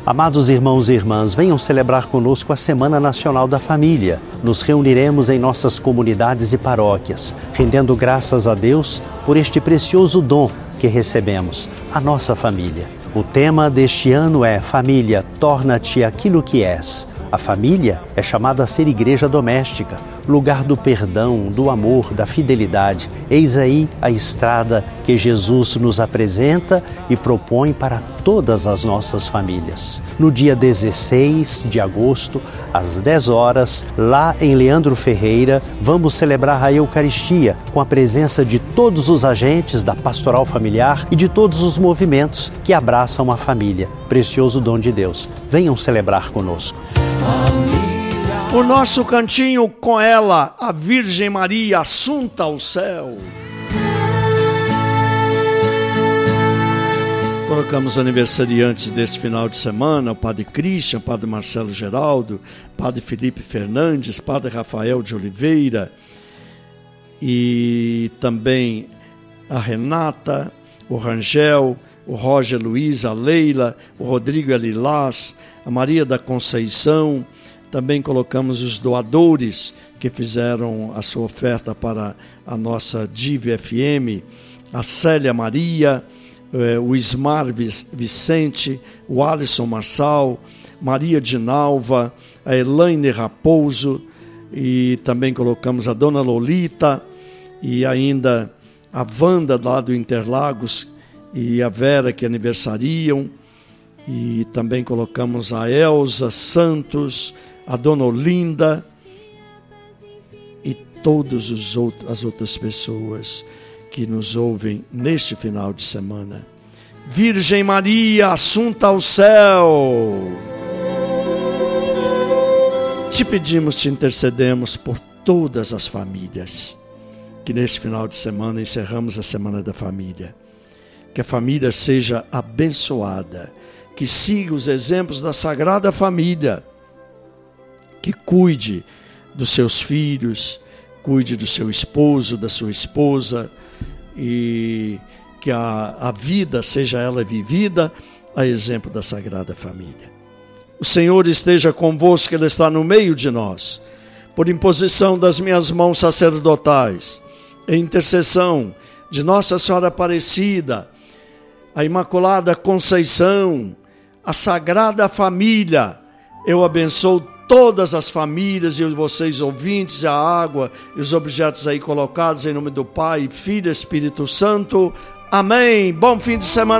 Amados irmãos e irmãs, venham celebrar conosco a Semana Nacional da Família. Nos reuniremos em nossas comunidades e paróquias, rendendo graças a Deus por este precioso dom que recebemos, a nossa família. O tema deste ano é Família, torna-te aquilo que és. A família é chamada a ser igreja doméstica, lugar do perdão, do amor, da fidelidade. Eis aí a estrada que Jesus nos apresenta e propõe para todas as nossas famílias. No dia 16 de agosto, às 10 horas, lá em Leandro Ferreira, vamos celebrar a Eucaristia com a presença de todos os agentes da pastoral familiar e de todos os movimentos que abraçam a família. Precioso dom de Deus. Venham celebrar conosco. O nosso cantinho com ela, a Virgem Maria, assunta ao céu. Colocamos aniversariantes desse final de semana, o Padre Christian, Padre Marcelo Geraldo, Padre Felipe Fernandes, Padre Rafael de Oliveira e também a Renata, o Rangel, o Roger Luiz, a Leila, o Rodrigo Elilás, a Maria da Conceição. Também colocamos os doadores que fizeram a sua oferta para a nossa Dive FM, a Célia Maria, o Ismar Vicente, o Alisson Marçal, Maria de Nalva, a Elaine Raposo, e também colocamos a Dona Lolita e ainda a Wanda lá do Interlagos e a Vera que aniversariam, e também colocamos a Elza Santos, a Dona Olinda e todas as outras pessoas que nos ouvem neste final de semana. Virgem Maria, assunta ao céu, te pedimos, te intercedemos por todas as famílias, que neste final de semana encerramos a Semana da Família. Que a família seja abençoada, que siga os exemplos da Sagrada Família, que cuide dos seus filhos, cuide do seu esposo, da sua esposa, e que a vida seja ela vivida a exemplo da Sagrada Família. O Senhor esteja convosco, Ele está no meio de nós. Por imposição das minhas mãos sacerdotais, em intercessão de Nossa Senhora Aparecida, a Imaculada Conceição, a Sagrada Família, eu abençoo todas as famílias e vocês ouvintes, a água e os objetos aí colocados em nome do Pai, Filho e Espírito Santo. Amém. Bom fim de semana.